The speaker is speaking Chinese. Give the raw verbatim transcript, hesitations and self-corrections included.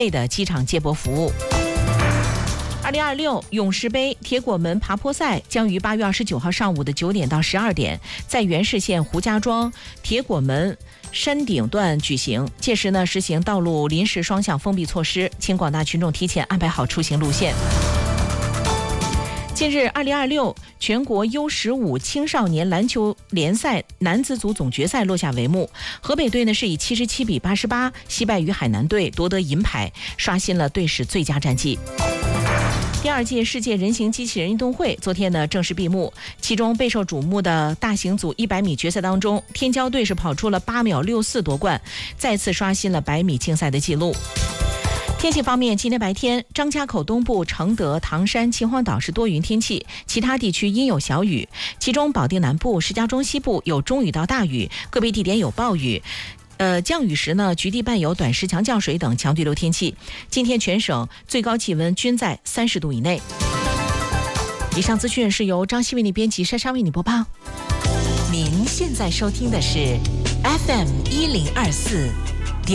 的机场接驳服务。二零二六勇士杯铁果门爬坡赛将于八月二十九号上午的九点到十二点，在原市县胡家庄铁果门山顶段举行。届时呢，实行道路临时双向封闭措施，请广大群众提前安排好出行路线。近日，二零二六全国 U 十五青少年篮球联赛男子组总决赛落下帷幕，河北队呢是以七十七比八十八惜败于海南队，夺得银牌，刷新了队史最佳战绩。第二届世界人形机器人运动会昨天呢正式闭幕，其中备受瞩目的大型组一百米决赛当中，天骄队是跑出了八秒六四夺冠，再次刷新了百米竞赛的纪录。天气方面，今天白天张家口东部、承德、唐山、秦皇岛是多云天气，其他地区阴有小雨，其中保定南部、石家庄西部有中雨到大雨，个别地点有暴雨。呃，降雨时呢，局地伴有短时强降水等强对流天气。今天全省最高气温均在三十度以内。以上资讯是由张希为你编辑，珊珊为你播报。 您现在收听的是 F M 一零二四